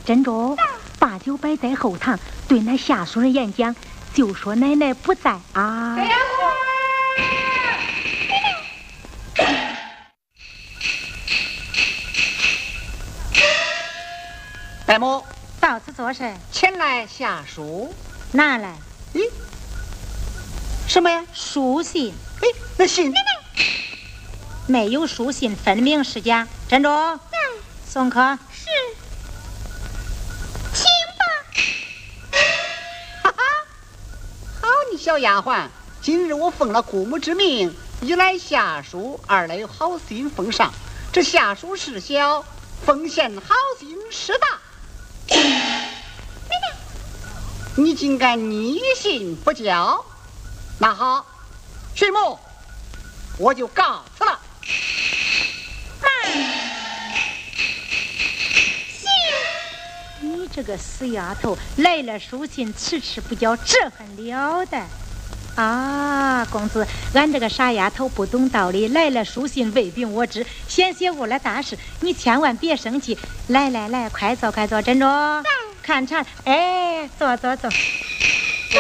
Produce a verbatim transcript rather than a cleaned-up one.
珍珠，把酒摆在后堂，对那下属人演讲，就说奶奶不在啊。 伯母， 到此做甚？ 前来下书。 拿来。 咦，什么呀？ 书信。 哎，那信没有书信，分明是假。珍珠，在。送客。 是。请吧。 哈哈，好你小丫鬟，今日我奉了姑母之命，一来下书，二来有好心奉上。这下书事小，奉献好心事大。你竟敢逆信不交，那好，徐母，我就告辞了。 信， 你这个死丫头，来了书信迟迟不交，这很了得啊！公子，俺这个傻丫头不懂道理，来了书信未禀我知，险些误了大事，你千万别生气。来来来，快坐快坐，珍珠。看茶，哎，坐坐坐。